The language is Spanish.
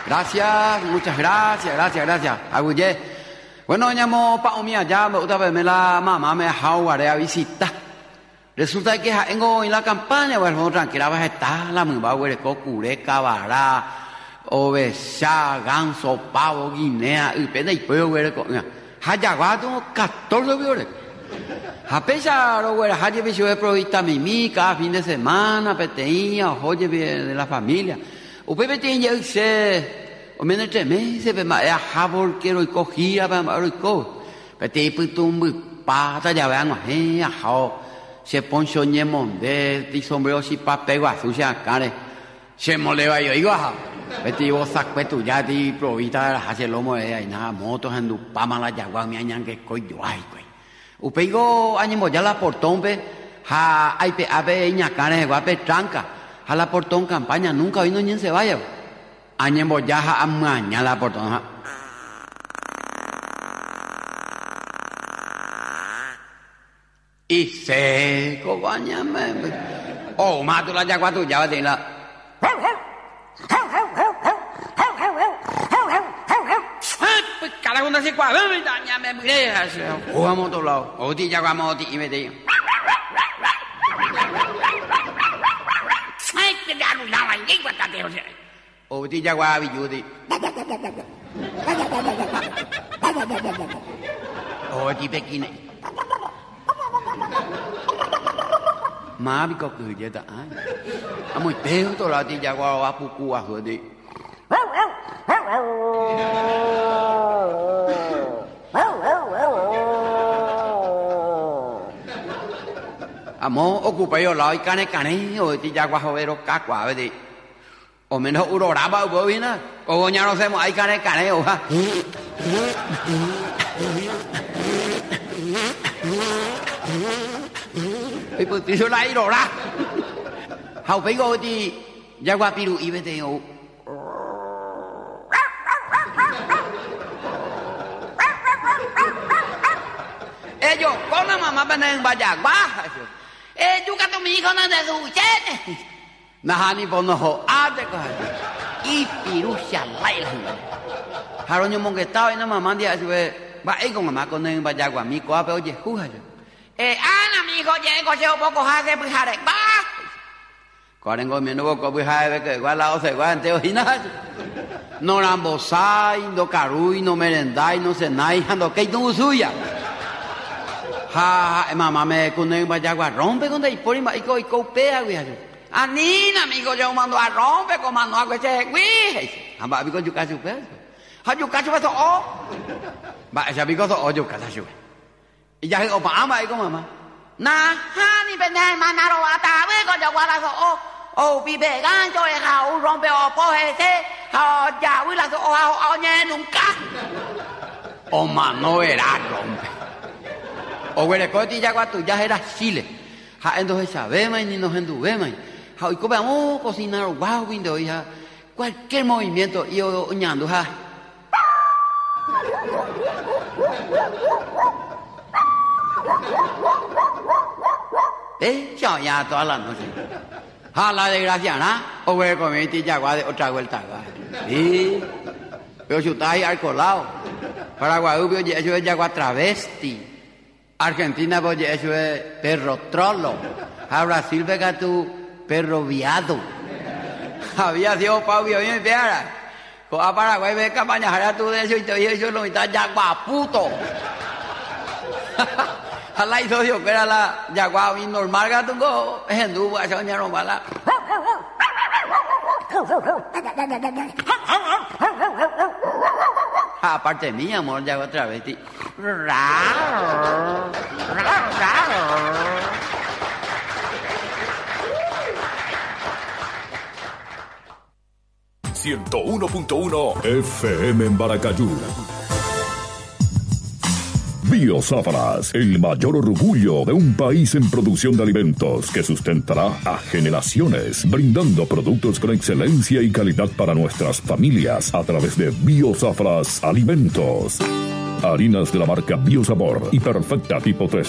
Gracias, muchas gracias. Aguye. Bueno, llamo pa omia ya, otra vez me la mamá me ha dejado a visitar. Resulta que en la campaña, bueno, tranquila, vas a estar, la muy va a ver cocure, cabará, oveja, ganso, pavo, guinea, y pena y puedo ver con. Hayaguato, 14 viores. A pesar de que haya visto de provista mimi cada fin de semana, peteña, oye de la familia. Usted peteña dice, o menos 3 meses, pero es jabor quiero y cogía, pero y co. Peteña putum pata ya vean, se poncho ñemonde, y sombrero si papel guasu se acare. Se moleva yo digo, Peteña vos sacue tu ya ti provista hace lomo de ahí nada motos en tu pama la yagua mi añan que coy ay coy. Upeigo animo ya la portón pe ha hay pe ave ñacane guape tranca a la portón campaña nunca vino ni en se vaya animo ya ha amaña la portón ha. Y se cobañame oh mato la yagua tu ya va de la carajo no sé cuál ya me miré jugamos a otro lado oti ya vamos oti y me digo ay que ya no la van a guatate o sea oti ya va billudi oti pequine mabico que ya está ay amo teo to la ti ya va puku a jodi amo ocupa yo la y cane o ti ya guajovero cacua de o menos uroraba bobina o ya no hacemos hay cane o ja y pues ti la irora hau pego ti ya guapiru y vete o ellos con la mamá ven vaya baja yo cato mi hijo no de su chene nahani pono ate ko y pirusha laila haroño mongetao ina mamá dia sube va con mamá con en vaya mi ko ape oye juja ana mi hijo llego se poco hace pues hare va Corengo mi nuevo copo hae que igual la ose igual ante ojina no rambosai no carui no merendai no senai ando que no suya ha mamá me con en vaya rompe con dei por y copea güey anina amigo yo mando a rompe con mano a que güey amba amigo yo casi pues ha yo casi paso o va ese amigo o yo casi y ya o pa ama con mamá na ha ni pende manaro ata we con yo guala o vive gancho e ha un rompe o poje ese ha ya güey la o ñe nunca o mano era rompe o güey coti ya cuando ya era Chile ha entonces sabemos ni nos enduvemos ha hoy comemos cocinar wow vindo ya cualquier movimiento y oñando ha chao ya toda la noche ha la desgracia ¿no? O güey comete ya de otra vuelta y pero si está ahí al colado Paraguay eso es ya travesti Argentina, pues eso es perro trolo. A Brasil, pega tu perro viado. Había sido Pablo y me pegara. A Paraguay, ve campaña, hará tú de eso y te eso lo mitad yaguaputo. A la hizo yo, que era la yagua normal, gato, es en duda, esa doña normal. Aparte mía, amor, ya otra vez. 101.1 FM en Baracayú. Biozáfaras, el mayor orgullo de un país en producción de alimentos que sustentará a generaciones, brindando productos con excelencia y calidad para nuestras familias a través de Biozáfaras Alimentos. Harinas de la marca Biosabor y Perfecta Tipo 3.